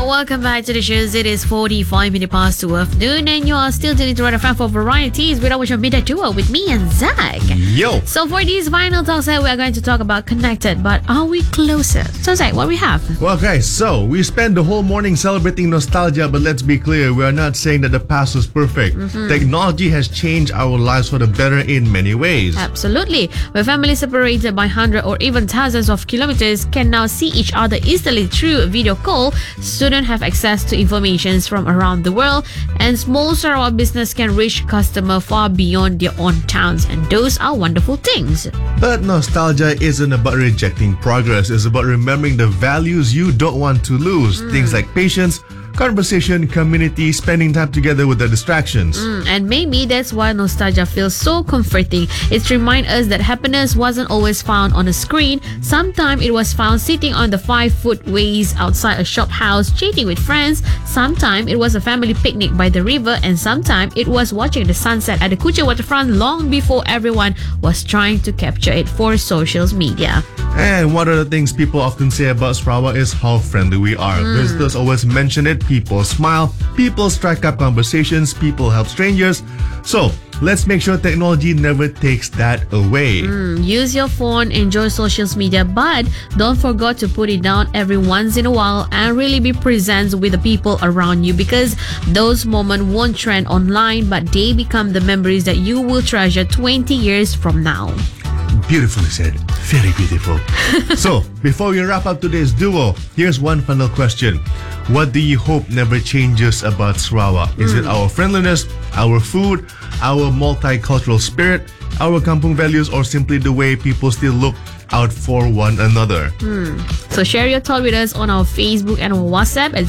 Welcome back to the shows. It is 45 minutes past 2 afternoon, and you are still tuning to Red FM for varieties with our midnight duo with me and Zach. Yo! So for these final talks, we are going to talk about connected, but are we closer? So Zach, what we have? Well, guys, so we spent the whole morning celebrating nostalgia, but let's be clear, we are not saying that the past was perfect. Technology has changed our lives for the better in many ways. Absolutely. Where families separated by hundreds or even thousands of kilometers can now see each other instantly through a video call. Students have access to information from around the world, and small Sarawak business can reach customers far beyond their own towns, and those are wonderful things. But nostalgia isn't about rejecting progress, it's about remembering the values you don't want to lose. Things like patience, conversation, community, spending time together with the distractions. And maybe that's why nostalgia feels so comforting. It reminds us that happiness wasn't always found on a screen. Sometimes it was found sitting on the 5-foot ways outside a shop house, chatting with friends. Sometimes it was a family picnic by the river, and sometimes it was watching the sunset at the Kuching waterfront long before everyone was trying to capture it for social media. And one of the things people often say about Sarawak is how friendly we are. Visitors always mention it. People smile, people strike up conversations, people help strangers. So let's make sure technology never takes that away. Use your phone, enjoy social media, but don't forget to put it down every once in a while and really be present with the people around you, because those moments won't trend online, but they become the memories that you will treasure 20 years from now. Beautifully said. Very beautiful. So, before we wrap up today's duo, here's one final question. What do you hope never changes about Sarawak? Is it our friendliness, our food, our multicultural spirit, our kampung values, or simply the way people still look out for one another? So share your thought with us on our Facebook and WhatsApp at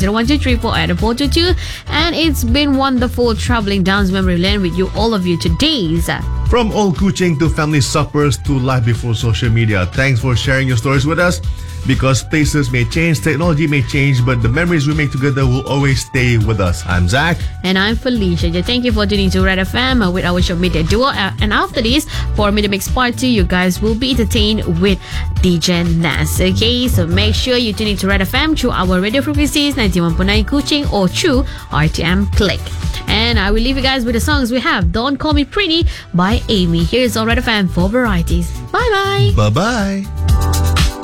01234 And it's been wonderful traveling down memory lane with you, all of you today. From old Kuching to family suppers to life before social media, thanks for sharing your stories with us. Because places may change, technology may change, but the memories we make together will always stay with us. I'm Zach. And I'm Felicia. Thank you for tuning to Red FM with our show Midday Duo. And after this, for Midday Mix Part 2, you guys will be entertained with DJ Nas. Okay, so make sure you tune into Red FM through our radio frequencies 91.9 Kuching or through RTM Click. And I will leave you guys with the songs we have. Don't Call Me Pretty by Amy. Here's all Red FM for varieties. Bye-bye. Bye-bye.